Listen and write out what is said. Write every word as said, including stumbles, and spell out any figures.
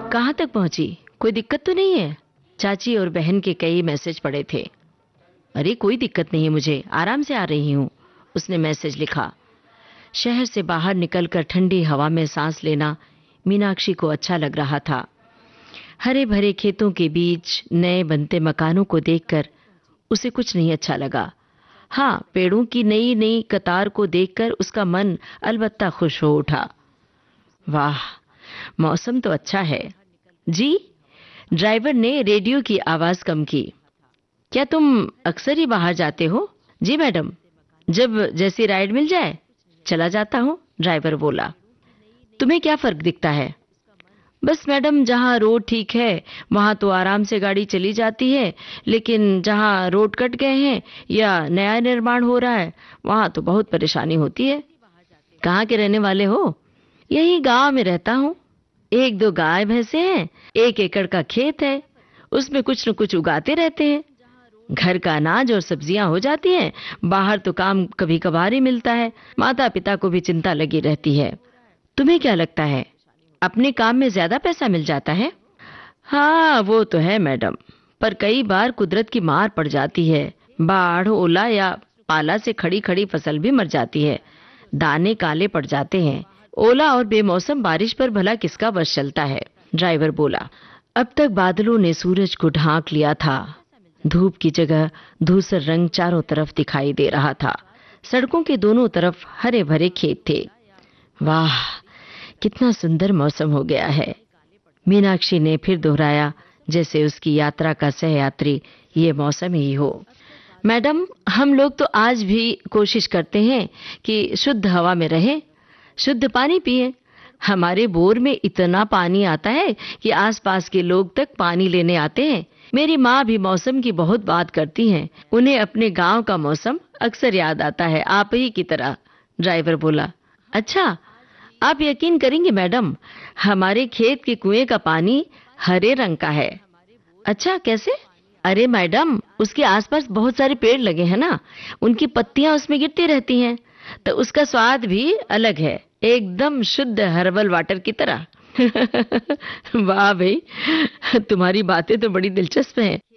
कहाँ तक पहुंची? कोई दिक्कत तो नहीं है? चाची और बहन के कई मैसेज पड़े थे। अरे कोई दिक्कत नहीं है, मुझे आराम से आ रही हूँ, उसने मैसेज लिखा। शहर से बाहर निकलकर ठंडी हवा में सांस लेना मीनाक्षी को अच्छा लग रहा था। हरे भरे खेतों के बीच नए बनते मकानों को देखकर उसे कुछ नहीं अच्छा लगा। हाँ, पेड़ों की नई नई कतार को देखकर उसका मन अलबत्ता खुश हो उठा। वाह, मौसम तो अच्छा है। जी, ड्राइवर ने रेडियो की आवाज कम की। क्या तुम अक्सर ही बाहर जाते हो? जी मैडम, जब जैसी राइड मिल जाए चला जाता हूँ, ड्राइवर बोला। तुम्हें क्या फर्क दिखता है? बस मैडम, जहाँ रोड ठीक है वहाँ तो आराम से गाड़ी चली जाती है, लेकिन जहाँ रोड कट गए हैं या नया निर्माण हो रहा है वहाँ तो बहुत परेशानी होती है। कहाँ के रहने वाले हो? यही गांव में रहता हूँ। एक दो गाय भैंसे हैं, एक एकड़ का खेत है, उसमें कुछ न कुछ उगाते रहते हैं। घर का अनाज और सब्जियां हो जाती हैं। बाहर तो काम कभी कभार ही मिलता है। माता पिता को भी चिंता लगी रहती है। तुम्हें क्या लगता है, अपने काम में ज्यादा पैसा मिल जाता है? हाँ, वो तो है मैडम, पर कई बार कुदरत की मार पड़ जाती है। बाढ़, ओला या पाला से खड़ी खड़ी फसल भी मर जाती है। दाने काले पड़ जाते हैं। ओला और बेमौसम बारिश पर भला किसका बस चलता है, ड्राइवर बोला। अब तक बादलों ने सूरज को ढांक लिया था। धूप की जगह धूसर रंग चारों तरफ दिखाई दे रहा था। सड़कों के दोनों तरफ हरे भरे खेत थे। वाह, कितना सुंदर मौसम हो गया है, मीनाक्षी ने फिर दोहराया, जैसे उसकी यात्रा का सहयात्री ये मौसम ही हो। मैडम, हम लोग तो आज भी कोशिश करते हैं कि शुद्ध हवा में रहें, शुद्ध पानी पिएं। हमारे बोर में इतना पानी आता है कि आसपास के लोग तक पानी लेने आते हैं। मेरी माँ भी मौसम की बहुत बात करती हैं। उन्हें अपने गांव का मौसम अक्सर याद आता है, आप ही की तरह, ड्राइवर बोला। अच्छा, आप यकीन करेंगे मैडम, हमारे खेत के कुएं का पानी हरे रंग का है। अच्छा, कैसे? अरे मैडम, उसके आसपास बहुत सारे पेड़ लगे हैं ना, उनकी पत्तियां उसमें गिरती रहती हैं, तो उसका स्वाद भी अलग है, एकदम शुद्ध हर्बल वाटर की तरह। वाह भाई, तुम्हारी बातें तो बड़ी दिलचस्प हैं।